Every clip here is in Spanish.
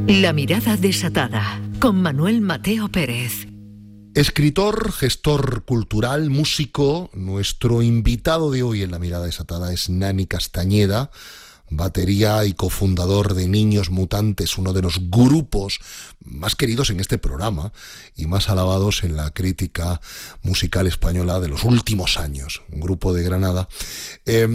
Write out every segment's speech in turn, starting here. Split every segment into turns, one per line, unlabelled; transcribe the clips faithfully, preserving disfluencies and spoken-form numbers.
La mirada desatada, con Manuel Mateo Pérez.
Escritor, gestor cultural, músico, nuestro invitado de hoy en La mirada desatada es Nani Castañeda, batería y cofundador de Niños Mutantes, uno de los grupos más queridos en este programa y más alabados en la crítica musical española de los últimos años, un grupo de Granada. Eh,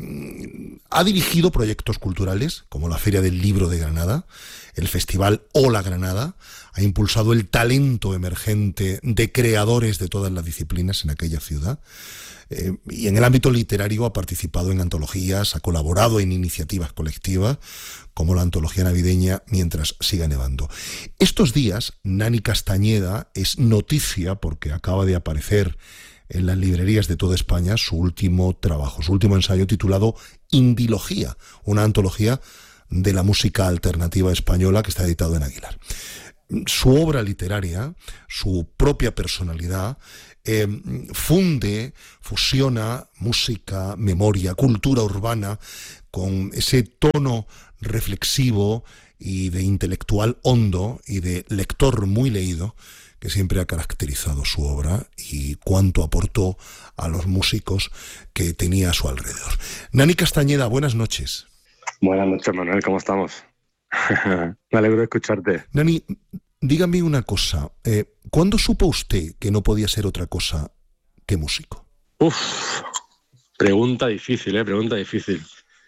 ha dirigido proyectos culturales como la Feria del Libro de Granada, el Festival Hola Granada, ha impulsado el talento emergente de creadores de todas las disciplinas en aquella ciudad. Eh, y en el ámbito literario ha participado en antologías, ha colaborado en iniciativas colectivas como la antología navideña Mientras siga nevando. Estos días, Nani Castañeda es noticia porque acaba de aparecer en las librerías de toda España su último trabajo, su último ensayo titulado Indilogía, una antología de la música alternativa española que está editado en Aguilar. Su obra literaria, su propia personalidad, eh, funde, fusiona música, memoria, cultura urbana con ese tono reflexivo y de intelectual hondo y de lector muy leído que siempre ha caracterizado su obra y cuánto aportó a los músicos que tenía a su alrededor. Nani Castañeda, buenas noches.
Buenas noches, Manuel, ¿cómo estamos? Me alegro de escucharte.
Nani, dígame una cosa. Eh, ¿Cuándo supo usted que no podía ser otra cosa que músico?
Uf, pregunta difícil, ¿eh? Pregunta difícil.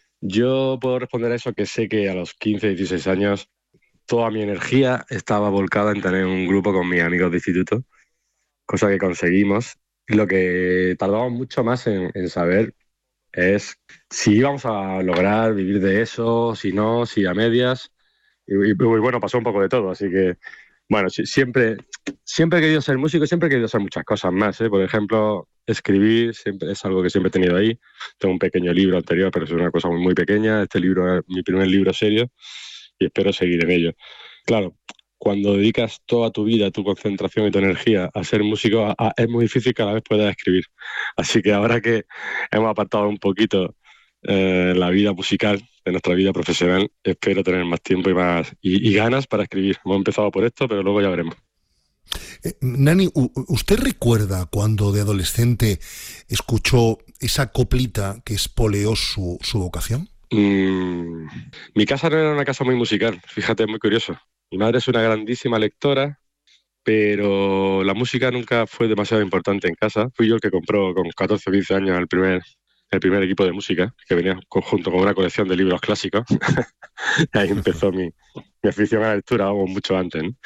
Yo puedo responder a eso que sé que a los quince, dieciséis años toda mi energía estaba volcada en tener un grupo con mis amigos de instituto, cosa que conseguimos. Lo que tardamos mucho más en, en saber es si íbamos a lograr vivir de eso, si no, si a medias. Y, y, y bueno, pasó un poco de todo, así que, bueno, si, siempre, siempre he querido ser músico, siempre he querido hacer muchas cosas más, ¿eh? Por ejemplo, escribir siempre es algo que siempre he tenido ahí. Tengo un pequeño libro anterior, pero es una cosa muy, muy pequeña. Este libro es mi primer libro serio y espero seguir en ello. Claro, cuando dedicas toda tu vida, tu concentración y tu energía a ser músico, a, a, es muy difícil que a la vez puedas escribir. Así que ahora que hemos apartado un poquito eh, la vida musical de nuestra vida profesional, espero tener más tiempo y más y, y ganas para escribir. Hemos empezado por esto, pero luego ya veremos.
Eh, Nani, ¿usted recuerda cuando de adolescente escuchó esa coplita que espoleó su, su vocación?
Mm, mi casa no era una casa muy musical, fíjate, es muy curioso. Mi madre es una grandísima lectora, pero la música nunca fue demasiado importante en casa. Fui yo el que compró con catorce o quince años el primer, el primer equipo de música, que venía junto con una colección de libros clásicos. Ahí empezó mi, mi afición a la lectura, vamos, mucho antes, ¿no?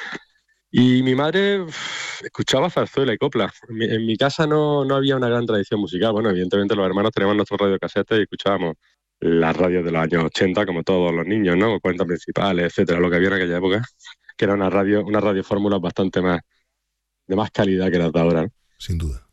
Y mi madre uf, escuchaba zarzuela y copla. En mi, en mi casa no, no había una gran tradición musical. Bueno, evidentemente los hermanos teníamos nuestros radiocasetes y escuchábamos las radios de los años ochenta, como todos los niños, ¿no? cuarenta principales, etcétera, lo que había en aquella época, que era una radio, una radiofórmula bastante más, de más calidad que las de ahora, ¿no?
Sin duda.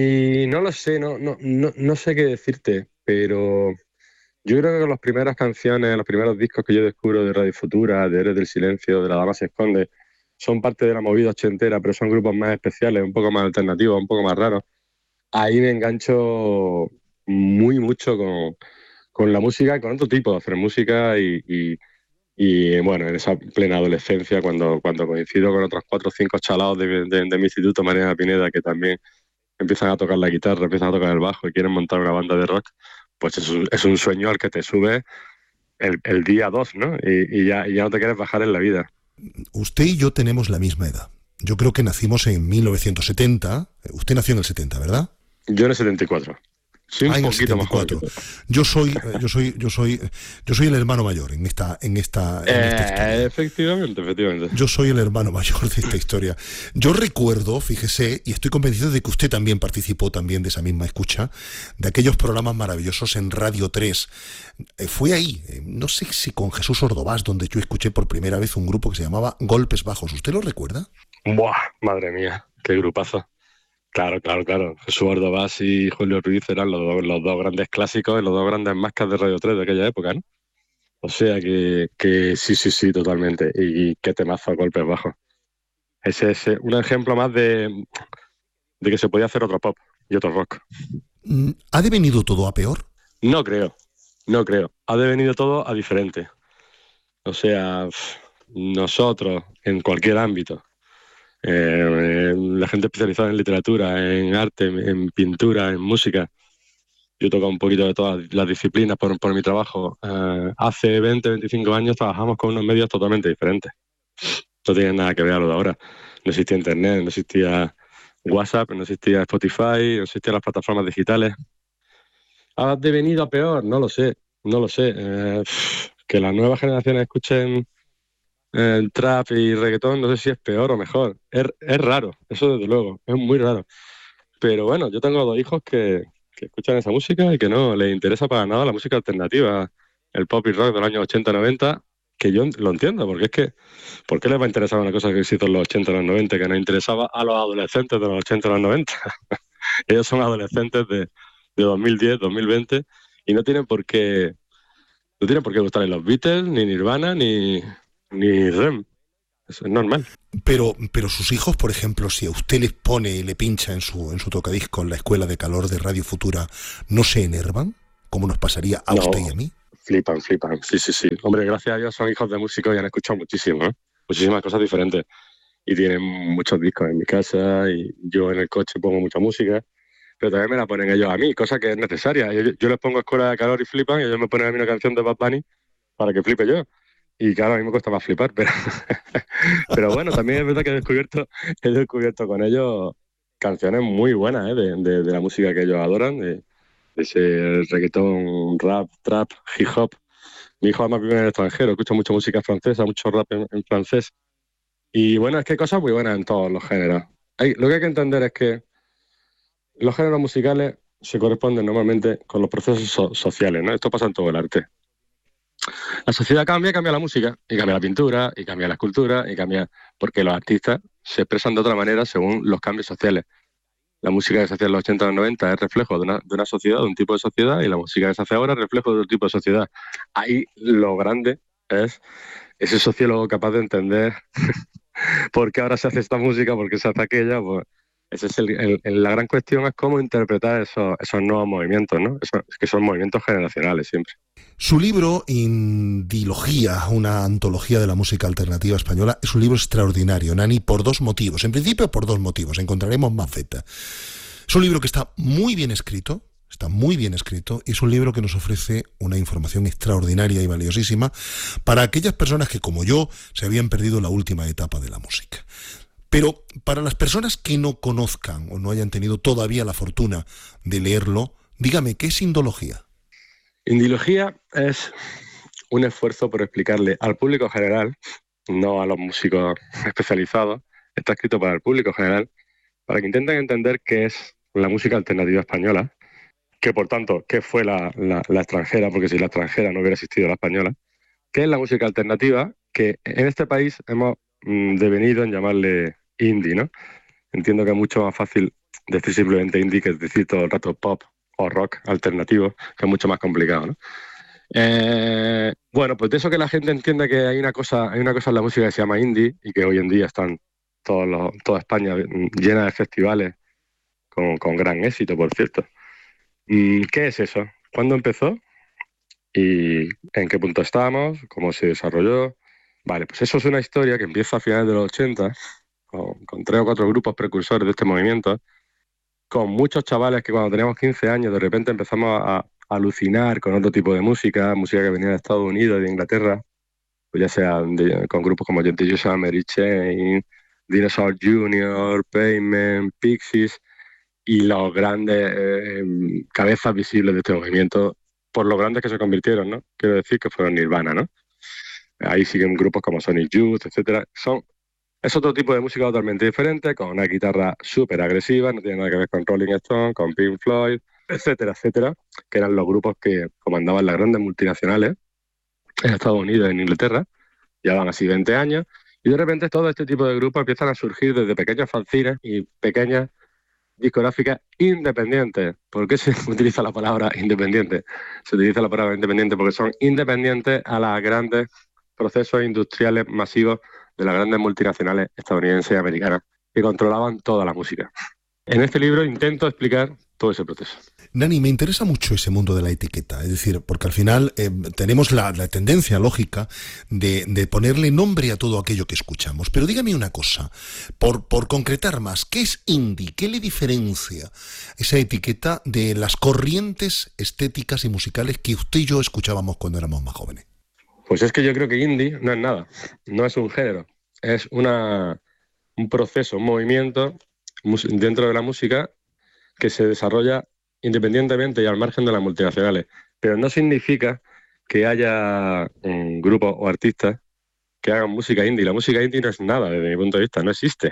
Y no lo sé, no, no, no, no sé qué decirte, pero yo creo que las primeras canciones, los primeros discos que yo descubro de Radio Futura, de Héroes del Silencio, de La Dama se esconde, son parte de la movida ochentera, pero son grupos más especiales, un poco más alternativos, un poco más raros. Ahí me engancho muy mucho con, con la música, con otro tipo de hacer música y, y, y bueno, en esa plena adolescencia, cuando, cuando coincido con otros cuatro o cinco chalados de, de, de mi instituto, María Pineda, que también empiezan a tocar la guitarra, empiezan a tocar el bajo y quieren montar una banda de rock, pues es un, es un sueño al que te sube el, el día dos, ¿no? Y, y, ya, y ya no te quieres bajar en la vida.
Usted y yo tenemos la misma edad. Yo creo que nacimos en mil novecientos setenta. Usted nació en el setenta, ¿verdad?
Yo en el setenta y cuatro. Sí, un
ah, en
poquito
el setenta y cuatro.
Más joven.
Yo soy, yo soy, yo soy, yo soy el hermano mayor en esta, en esta, en
eh,
esta historia.
Efectivamente, efectivamente.
Yo soy el hermano mayor de esta historia. Yo recuerdo, fíjese, y estoy convencido de que usted también participó también de esa misma escucha, de aquellos programas maravillosos en Radio tres. Eh, fue ahí, eh, no sé si con Jesús Ordovás, donde yo escuché por primera vez un grupo que se llamaba Golpes Bajos. ¿Usted lo recuerda?
Buah, madre mía, qué grupazo. Claro, claro, claro. Jesús Ordovás y Julio Ruiz eran los dos, los dos grandes clásicos, los dos grandes mascas de Radio tres de aquella época, ¿no? O sea que, que sí, sí, sí, totalmente. Y, y qué temazo a Golpes Bajos. Ese es un ejemplo más de, de que se podía hacer otro pop y otro rock.
¿Ha devenido todo a peor?
No creo, no creo. Ha devenido todo a diferente. O sea, nosotros, en cualquier ámbito, eh, la gente especializada en literatura, en arte, en, en pintura, en música, yo toco un poquito de todas las disciplinas por, por mi trabajo. Eh, hace veinte, veinticinco años trabajamos con unos medios totalmente diferentes. No tiene nada que ver a lo de ahora. No existía internet, no existía WhatsApp, no existía Spotify, no existían las plataformas digitales. ¿Ha devenido a peor? No lo sé, no lo sé. Eh, que las nuevas generaciones escuchen eh, trap y reggaetón, no sé si es peor o mejor. Es, es raro, eso desde luego, es muy raro. Pero bueno, yo tengo dos hijos que, que escuchan esa música y que no les interesa para nada la música alternativa, el pop y rock de los años ochenta noventa, que yo lo entiendo, porque es que, ¿por qué les va a interesar una cosa que se hizo en los ochenta y los noventa que no interesaba a los adolescentes de los ochenta y los noventa? Ellos son adolescentes de, de dos mil diez, dos mil veinte y no tienen por qué, no tienen por qué gustarles los Beatles, ni Nirvana, ni, ni R E M. Eso es normal.
Pero, pero sus hijos, por ejemplo, si a usted les pone, le pincha en su, en su tocadisco en la escuela de calor de Radio Futura, ¿no se enervan? ¿Cómo nos pasaría a
No,
usted y a mí?
flipan, flipan. Sí, sí, sí. Hombre, gracias a Dios son hijos de músicos y han escuchado muchísimo, ¿eh? Muchísimas cosas diferentes. Y tienen muchos discos en mi casa y yo en el coche pongo mucha música, pero también me la ponen ellos a mí, cosa que es necesaria. Yo, yo les pongo Escuela de Calor y flipan y ellos me ponen a mí una canción de Bad Bunny para que flipe yo. Y claro, a mí me cuesta más flipar, pero, pero bueno, también es verdad que he descubierto, he descubierto con ellos canciones muy buenas, ¿eh? de, de, de la música que ellos adoran, de, de ese reggaetón, rap, trap, hip hop. Mi hijo además vive en el extranjero, escucha mucha música francesa, mucho rap en, en francés. Y bueno, es que hay cosas muy buenas en todos los géneros. Hay, lo que hay que entender es que los géneros musicales se corresponden normalmente con los procesos so- sociales, ¿no? Esto pasa en todo el arte. La sociedad cambia, cambia la música, y cambia la pintura, y cambia la escultura, y cambia... porque los artistas se expresan de otra manera según los cambios sociales. La música que se hacía en los ochenta y los noventa es reflejo de una, de una sociedad, de un tipo de sociedad, y la música que se hace ahora es reflejo de otro tipo de sociedad. Ahí lo grande es ese sociólogo capaz de entender por qué ahora se hace esta música, por qué se hace aquella. Pues ese es el, el- el- la gran cuestión es cómo interpretar esos, esos nuevos movimientos, ¿no? Eso, es que son movimientos generacionales siempre.
Su libro, Indilogía, una antología de la música alternativa española, es un libro extraordinario, Nani, por dos motivos. En principio, por dos motivos. Encontraremos maceta. Es un libro que está muy bien escrito, está muy bien escrito, y es un libro que nos ofrece una información extraordinaria y valiosísima para aquellas personas que, como yo, se habían perdido la última etapa de la música. Pero para las personas que no conozcan o no hayan tenido todavía la fortuna de leerlo, dígame, ¿qué es Indología?
Indilogía es un esfuerzo por explicarle al público general, no a los músicos especializados, está escrito para el público general, para que intenten entender qué es la música alternativa española, que por tanto, qué fue la, la- la extranjera, porque si la extranjera no hubiera existido la española, qué es la música alternativa, que en este país hemos mm, devenido en llamarle indie, ¿no? Entiendo que es mucho más fácil decir simplemente indie que decir todo el rato pop o rock alternativo, que es mucho más complicado, ¿no? Eh, bueno, pues de eso que la gente entiende que hay una cosa, hay una cosa en la música que se llama indie y que hoy en día están todos los, toda España llena de festivales con, con gran éxito, por cierto. Mm, ¿Qué es eso? ¿Cuándo empezó? ¿Y en qué punto estamos? ¿Cómo se desarrolló? Vale, pues eso es una historia que empieza a finales de los ochenta, con, con tres o cuatro grupos precursores de este movimiento, con muchos chavales que cuando teníamos quince años de repente empezamos a, a alucinar con otro tipo de música, música que venía de Estados Unidos, de Inglaterra, pues ya sea de- con grupos como Jet Joshua, Mary Chain, Dinosaur junior, Payment, Pixies y los grandes eh, cabezas visibles de este movimiento, por lo grandes que se convirtieron, ¿no? Quiero decir que fueron Nirvana, ¿no? Ahí siguen grupos como Sonic Youth, etcétera. Son, es otro tipo de música totalmente diferente, con una guitarra súper agresiva, no tiene nada que ver con Rolling Stone, con Pink Floyd, etcétera, etcétera, que eran los grupos que comandaban las grandes multinacionales en Estados Unidos, en Inglaterra, llevaban así veinte años, y de repente todo este tipo de grupos empiezan a surgir desde pequeños fanzines y pequeñas discográficas independientes. ¿Por qué se utiliza la palabra independiente? Se utiliza la palabra independiente porque son independientes a los grandes procesos industriales masivos de las grandes multinacionales estadounidenses y americanas que controlaban toda la música. En este libro intento explicar todo ese proceso.
Nani, me interesa mucho ese mundo de la etiqueta, es decir, porque al final eh, tenemos la, la tendencia lógica de, de ponerle nombre a todo aquello que escuchamos. Pero dígame una cosa, por, por concretar más, ¿qué es indie? ¿Qué le diferencia esa etiqueta de las corrientes estéticas y musicales que usted y yo escuchábamos cuando éramos más jóvenes?
Pues es que yo creo que indie no es nada, no es un género, es una, un proceso, un movimiento dentro de la música que se desarrolla independientemente y al margen de las multinacionales. Pero no significa que haya um, grupos o artistas que hagan música indie. La música indie no es nada, desde mi punto de vista, no existe.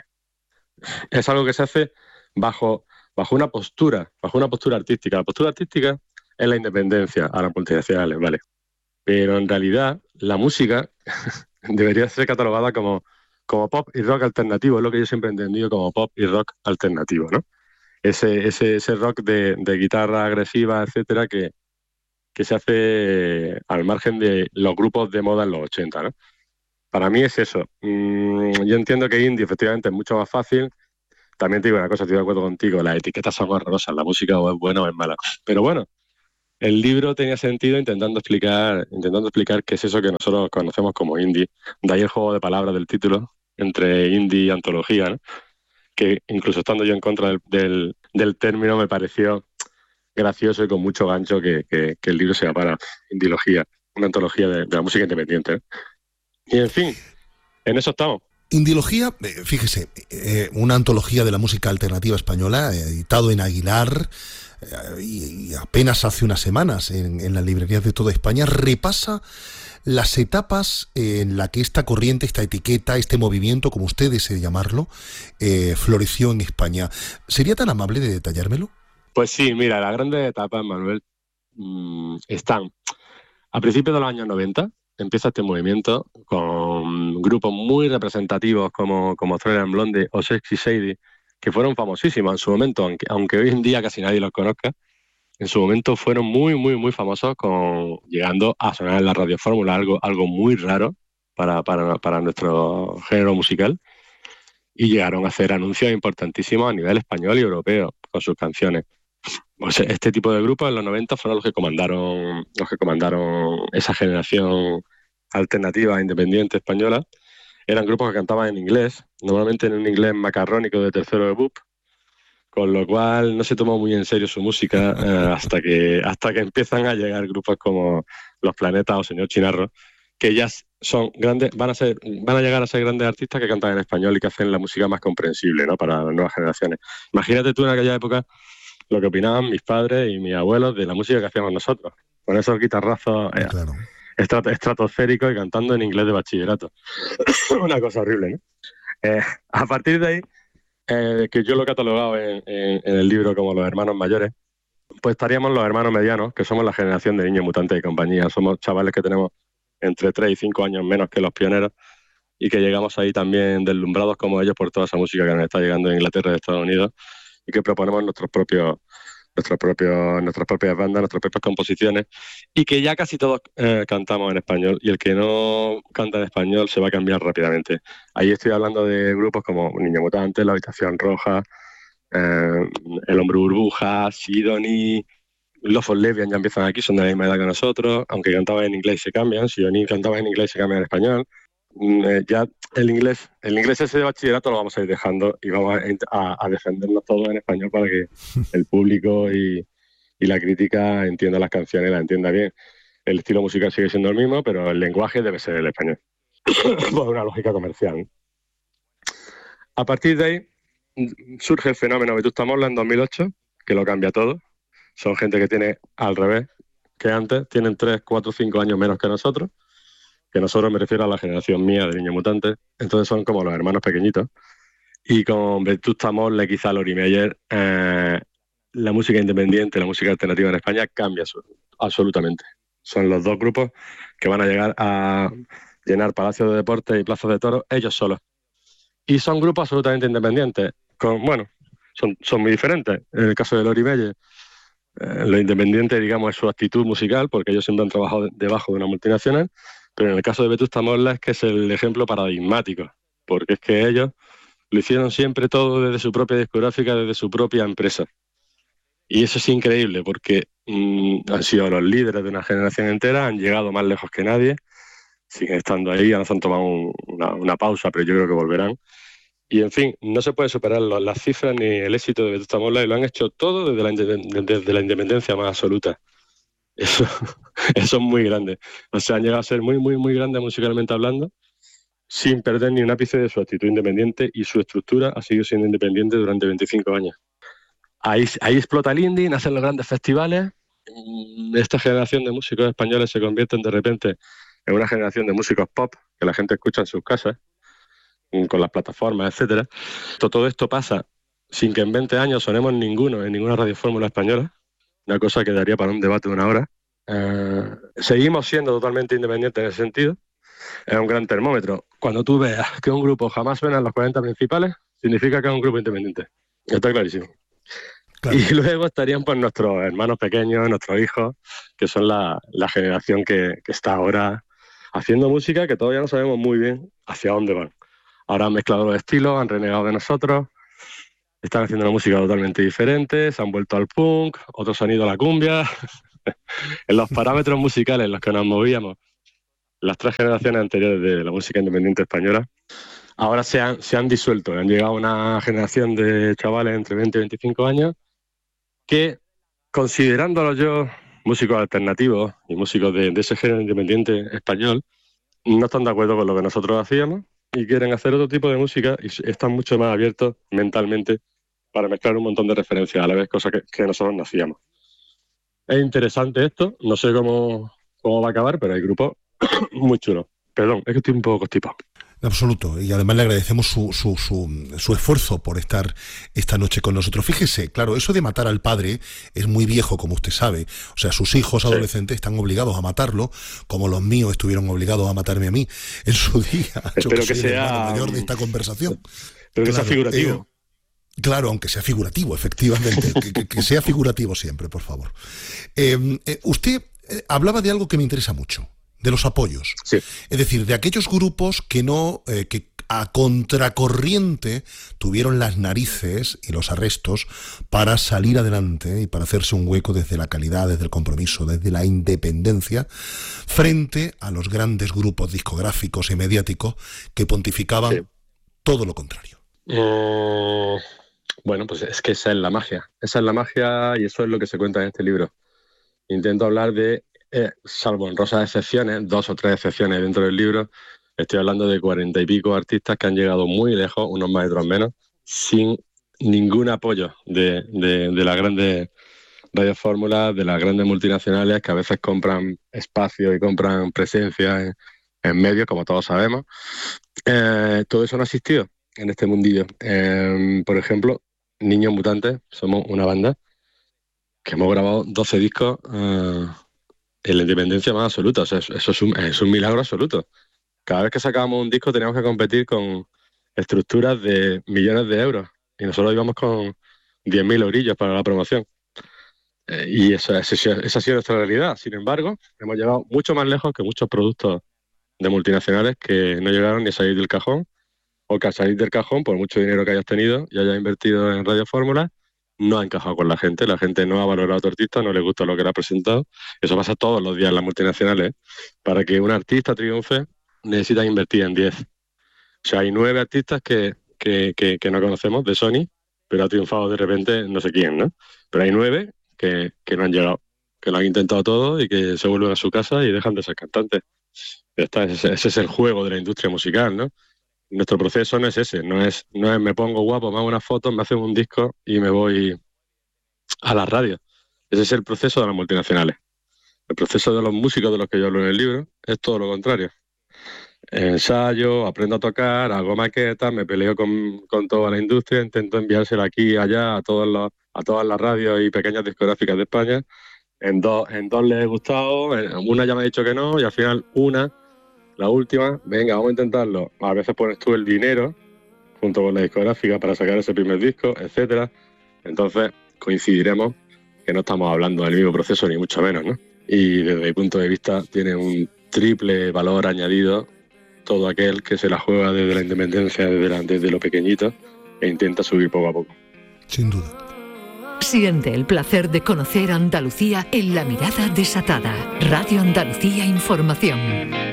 Es algo que se hace bajo, bajo una postura, bajo una postura artística. La postura artística es la independencia a las multinacionales, ¿vale? Pero en realidad la música debería ser catalogada como, como pop y rock alternativo, es lo que yo siempre he entendido como pop y rock alternativo, ¿no? Ese, ese, ese rock de, de guitarra agresiva, etcétera, que, que se hace al margen de los grupos de moda en los ochenta, ¿no? Para mí es eso. Mm, yo entiendo que indie efectivamente es mucho más fácil. También te digo una cosa, estoy de acuerdo contigo, las etiquetas son horrorosas, la música o es buena o es mala. Pero bueno, el libro tenía sentido intentando explicar, intentando explicar qué es eso que nosotros conocemos como indie. De ahí el juego de palabras del título, entre indie y antología, ¿no? Que incluso estando yo en contra del, del, del término me pareció gracioso y con mucho gancho que, que, que el libro se llamara Indiología, una antología de, de la música independiente, ¿eh? Y en fin, en eso estamos.
Indiología, fíjese, eh, una antología de la música alternativa española, editado en Aguilar, eh, y, y apenas hace unas semanas en, en las librerías de toda España, repasa las etapas en las que esta corriente, esta etiqueta, este movimiento, como usted desee llamarlo, eh, floreció en España. ¿Sería tan amable de detallármelo?
Pues sí, mira, las grandes etapas, Manuel, mmm, están a principios de los años noventa. Empieza este movimiento con grupos muy representativos como, como Thriller and Blonde o Sexy Sadie, que fueron famosísimos en su momento, aunque, aunque hoy en día casi nadie los conozca. En su momento fueron muy, muy, muy famosos, con, llegando a sonar en la radiofórmula, algo, algo muy raro para, para, para nuestro género musical, y llegaron a hacer anuncios importantísimos a nivel español y europeo con sus canciones. Pues este tipo de grupos en los noventa fueron los que comandaron, los que comandaron esa generación alternativa independiente española. Eran grupos que cantaban en inglés, normalmente en un inglés macarrónico de tercero de B U P, con lo cual no se tomó muy en serio su música eh, hasta que hasta que empiezan a llegar grupos como Los Planetas o Señor Chinarro, que ya son grandes, van a ser, van a llegar a ser grandes artistas que cantan en español y que hacen la música más comprensible, ¿no?, para las nuevas generaciones. Imagínate tú en aquella época lo que opinaban mis padres y mis abuelos de la música que hacíamos nosotros, con esos guitarrazos eh, claro. estrat- estratosféricos y cantando en inglés de bachillerato. Una cosa horrible, ¿no? Eh, a partir de ahí, eh, que yo lo he catalogado en, en, en el libro como los hermanos mayores, pues estaríamos los hermanos medianos, que somos la generación de niños mutantes y compañía. Somos chavales que tenemos entre tres y cinco años menos que los pioneros y que llegamos ahí también deslumbrados como ellos por toda esa música que nos está llegando de Inglaterra y de Estados Unidos, y que proponemos nuestros propios, nuestros propios, nuestras propias bandas, nuestras propias composiciones, y que ya casi todos eh, cantamos en español, y el que no canta en español se va a cambiar rápidamente. Ahí estoy hablando de grupos como Niño Mutante, La Habitación Roja, eh, El Hombre Burbuja, Sidonie, Love for Lesbian ya empiezan aquí, son de la misma edad que nosotros, aunque cantaban en inglés se cambian, Sidonie cantaba en inglés se cambian en español. Eh, ya el inglés, el inglés ese de bachillerato lo vamos a ir dejando y vamos a, a, a defendernos todos en español para que el público y, y la crítica entienda las canciones y las entienda bien. El estilo musical sigue siendo el mismo, pero el lenguaje debe ser el español, por una lógica comercial. A partir de ahí surge el fenómeno Vetusta Morla en dos mil ocho, que lo cambia todo. Son gente que tiene al revés que antes, tienen tres, cuatro, cinco años menos que nosotros, que nosotros me refiero a la generación mía de niños mutantes, entonces son como los hermanos pequeñitos. Y con Vetusta Morla y quizá Lori Meyer, eh, la música independiente, la música alternativa en España cambia su, absolutamente. Son los dos grupos que van a llegar a llenar palacios de deportes y plazas de toros ellos solos. Y son grupos absolutamente independientes. Con, bueno, son, son muy diferentes. En el caso de Lori Meyer, eh, lo independiente, digamos, es su actitud musical, porque ellos siempre han trabajado de, debajo de una multinacional. Pero en el caso de Vetusta Morla es que es el ejemplo paradigmático, porque es que ellos lo hicieron siempre todo desde su propia discográfica, desde su propia empresa. Y eso es increíble porque mmm, han sido los líderes de una generación entera, han llegado más lejos que nadie, siguen estando ahí, ahora se han tomado un, una, una pausa, pero yo creo que volverán. Y en fin, no se puede superar lo, las cifras ni el éxito de Vetusta Morla, y lo han hecho todo desde la, desde la independencia más absoluta. Eso, eso es muy grande. O sea, han llegado a ser muy, muy, muy grandes musicalmente hablando, sin perder ni un ápice de su actitud independiente, y su estructura ha seguido siendo independiente durante veinticinco años. Ahí, ahí explota el indie, nacen los grandes festivales. Esta generación de músicos españoles se convierten de repente en una generación de músicos pop que la gente escucha en sus casas, con las plataformas, etcétera. Todo, todo esto pasa sin que en veinte años sonemos ninguno en ninguna radiofórmula española, una cosa que daría para un debate de una hora. Eh, seguimos siendo totalmente independientes en ese sentido. Es un gran termómetro. Cuando tú veas que un grupo jamás suena en los cuarenta principales, significa que es un grupo independiente. Está clarísimo. Claro. Y luego estarían pues nuestros hermanos pequeños, nuestros hijos, que son la, la generación que, que está ahora haciendo música, que todavía no sabemos muy bien hacia dónde van. Ahora han mezclado los estilos, han renegado de nosotros, están haciendo una música totalmente diferente, se han vuelto al punk, otro sonido a la cumbia. En los parámetros musicales en los que nos movíamos las tres generaciones anteriores de la música independiente española, ahora se han, se han disuelto. Han llegado una generación de chavales entre veinte y veinticinco años que, considerándolos yo músicos alternativos y músicos de, de ese género independiente español, no están de acuerdo con lo que nosotros hacíamos y quieren hacer otro tipo de música, y están mucho más abiertos mentalmente para mezclar un montón de referencias a la vez, cosa que, que nosotros no hacíamos. Es interesante esto, no sé cómo, cómo va a acabar, pero hay grupos muy chulos. Perdón, es que estoy un poco constipado.
En absoluto, y además le agradecemos su, su, su, su esfuerzo por estar esta noche con nosotros. Fíjese, claro, eso de matar al padre es muy viejo, como usted sabe. O sea, sus hijos adolescentes sí. están obligados a matarlo, como los míos estuvieron obligados a matarme a mí en su día.
Espero
Yo que,
que sea
el mayor de esta conversación.
Pero que
claro,
sea figurativo.
Eh, claro, aunque sea figurativo, efectivamente. que, que, que sea figurativo siempre, por favor. Eh, eh, usted eh, hablaba de algo que me interesa mucho. De los apoyos,
sí.
Es decir, de aquellos grupos que no, eh, que a contracorriente tuvieron las narices y los arrestos para salir adelante y para hacerse un hueco desde la calidad, desde el compromiso, desde la independencia, frente a los grandes grupos discográficos y mediáticos que pontificaban sí. todo lo contrario.
Eh, bueno, pues es que esa es la magia, esa es la magia y eso es lo que se cuenta en este libro. Intento hablar de Eh, salvo honrosas excepciones, dos o tres excepciones dentro del libro, estoy hablando de cuarenta y pico artistas que han llegado muy lejos, unos más y otros menos, sin ningún apoyo de, de, de las grandes radiofórmulas, de las grandes multinacionales que a veces compran espacio y compran presencia en, en medios, como todos sabemos. Eh, todo eso no ha existido en este mundillo. Eh, por ejemplo, Niños Mutantes, somos una banda que hemos grabado doce discos eh, en la independencia más absoluta. O sea, eso es un, es un milagro absoluto. Cada vez que sacábamos un disco teníamos que competir con estructuras de millones de euros y nosotros íbamos con diez mil eurillos para la promoción. Eh, y esa, esa, esa ha sido nuestra realidad. Sin embargo, hemos llegado mucho más lejos que muchos productos de multinacionales que no llegaron ni a salir del cajón, o que al salir del cajón, por mucho dinero que hayas tenido y hayas invertido en radiofórmulas, no ha encajado con la gente, la gente no ha valorado a tu artista, no le gusta lo que le ha presentado. Eso pasa todos los días en las multinacionales. Para que un artista triunfe, necesitas invertir en diez. O sea, hay nueve artistas que, que, que, que no conocemos de Sony, pero ha triunfado de repente no sé quién, ¿no? Pero hay nueve que, que no han llegado, que lo han intentado todo y que se vuelven a su casa y dejan de ser cantantes. Ya está, ese, ese es el juego de la industria musical, ¿no? Nuestro proceso no es ese, no es, no es me pongo guapo, me hago unas fotos, me hacen un disco y me voy a la radio. Ese es el proceso de las multinacionales. El proceso de los músicos de los que yo hablo en el libro es todo lo contrario. Ensayo, aprendo a tocar, hago maquetas, me peleo con, con toda la industria, intento enviársela aquí y allá a, todos los, a todas las radios y pequeñas discográficas de España. En dos, en dos les he gustado, una ya me ha dicho que no y al final una... La última, venga, vamos a intentarlo. A veces pones tú el dinero junto con la discográfica para sacar ese primer disco, etcétera. Entonces coincidiremos que no estamos hablando del mismo proceso, ni mucho menos, ¿no? Y desde mi punto de vista tiene un triple valor añadido todo aquel que se la juega desde la independencia, desde, la, desde lo pequeñito, e intenta subir poco a poco.
Sin duda.
Siente el placer de conocer Andalucía en La Mirada Desatada. Radio Andalucía Información.